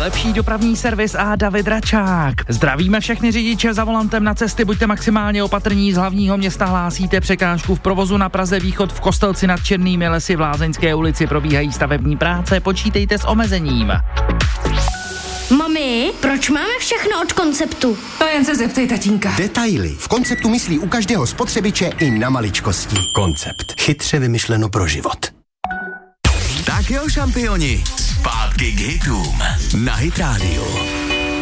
nejlepší dopravní servis a David Račák. Zdravíme všechny řidiče za volantem na cesty, buďte maximálně opatrní, z hlavního města hlásíte překážku v provozu na Praze východ v Kostelci nad Černými lesy v Lázeňské ulici probíhají stavební práce, počítejte s omezením. Mami, proč máme všechno od Konceptu? To jen se zeptej tatínka. Detaily. V Konceptu myslí u každého spotřebiče i na maličkosti. Koncept. Chytře vymyšleno pro život. Tak jo, šampioni, zpátky k hitům na Hit Radio.